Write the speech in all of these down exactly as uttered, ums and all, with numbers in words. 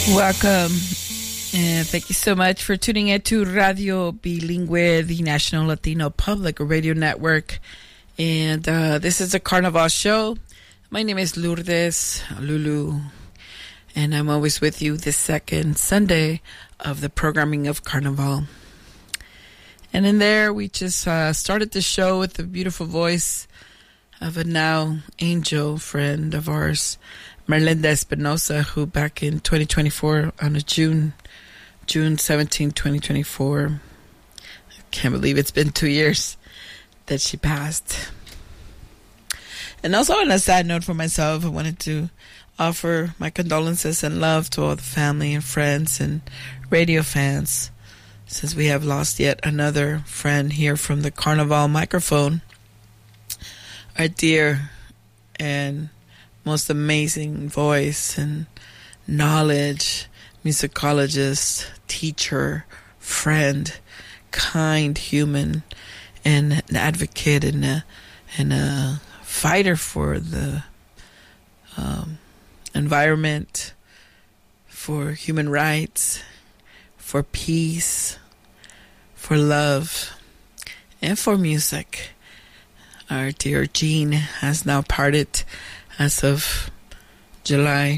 Welcome, and thank you so much for tuning in to Radio Bilingüe, the National Latino Public Radio Network. And uh, this is a Carnival show. My name is Lourdes Lulu, and I'm always with you the second Sunday of the programming of Carnival. And in there, we just uh, started the show with the beautiful voice of a now angel friend of ours, Merlinda Espinosa, who back in twenty twenty-four, on a June, June seventeenth, twenty twenty-four, I can't believe it's been two years that she passed. And also on a sad note for myself, I wanted to offer my condolences and love to all the family and friends and radio fans, since we have lost yet another friend here from the Carnival microphone. Our dear and most amazing voice and knowledge, musicologist, teacher, friend, kind human, and an advocate and a, and a fighter for the um, environment, for human rights, for peace, for love, and for music. Our dear Jean has now parted as of July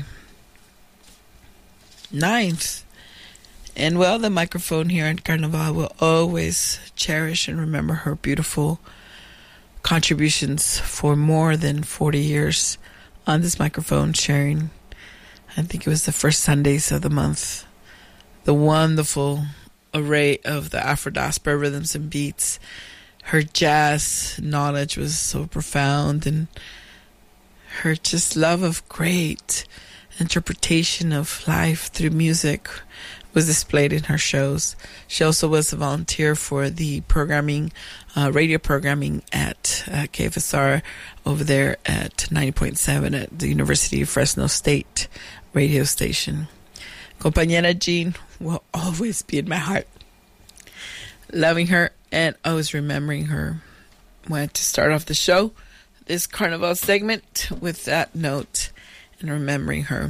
ninth. And well, the microphone here in Carnival will always cherish and remember her beautiful contributions for more than forty years on this microphone, sharing, I think it was the first Sundays of the month, the wonderful array of the Afro-diaspora rhythms and beats. Her jazz knowledge was so profound, and her just love of great interpretation of life through music was displayed in her shows. She also was a volunteer for the programming, uh, radio programming at uh, K F S R over there at ninety point seven at the University of Fresno State radio station. Compañera Jean will always be in my heart. Loving her and always remembering her. Wanted to start off the show, this Carnival segment, with that note and remembering her.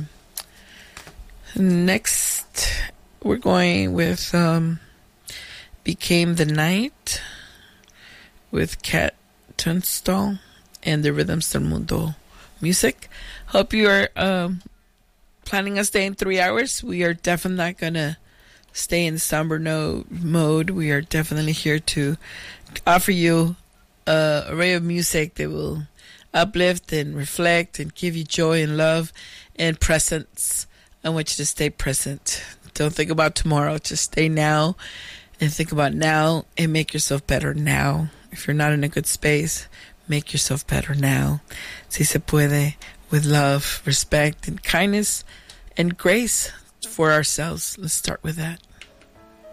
Next, we're going with um, Became the Night with Kat Tunstall and the Rhythms del Mundo music. Hope you are um, planning on staying three hours. We are definitely not going to stay in somber no mode. We are definitely here to offer you an array of music that will uplift and reflect and give you joy and love and presence. I want you to stay present. Don't think about tomorrow. Just stay now and think about now and make yourself better now. If you're not in a good space, make yourself better now. Si se puede, with love, respect, and kindness and grace for ourselves. Let's start with that.